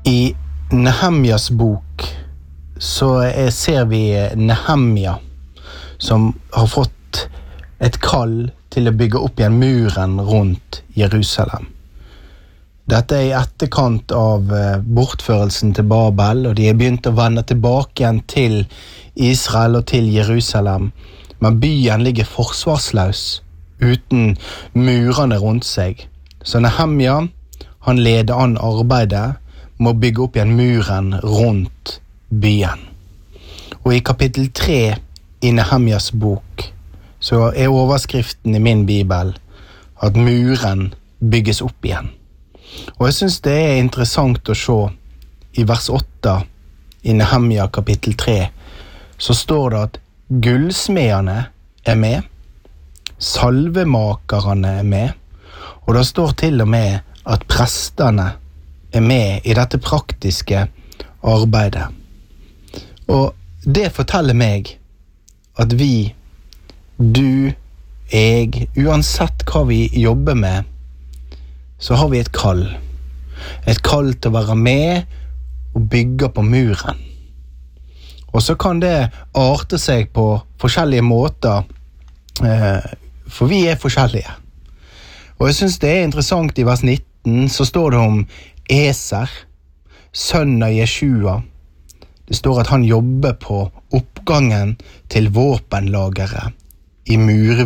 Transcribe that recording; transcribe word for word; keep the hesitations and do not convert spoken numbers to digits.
I Nehemjas bok så er, ser vi Nehemja som har fått et kall til å bygge opp igjen muren rundt Jerusalem. Dette er i etterkant av bortførelsen til Babel, og de er begynt å vende tilbake igjen til Israel og til Jerusalem, men byen ligger forsvarsløs uten murene rundt seg. Så Nehemja, han leder an arbeidet med å bygge opp igjen muren rundt byen. Og i kapittel tre i Nehemjas bok så er overskriften i min bibel at muren bygges opp igjen. Og jeg synes det er interessant å se i vers åtte i Nehemja kapittel tre, så står det at gullsmedene er med, salvemakerne er med, og det står til og med at prestene er med i dette praktiske arbeidet. Og det forteller meg at vi, du, jeg, uansett hva vi jobber med, så har vi et kall. Et kall til å være med og bygge på muren. Og så kan det arte seg på forskjellige måter, for vi er forskjellige. Og jeg synes det er interessant i vers nitten, så står det om Eser, sønn av Jeshua. Det står at han jobber på oppgangen til våpenlageret i mur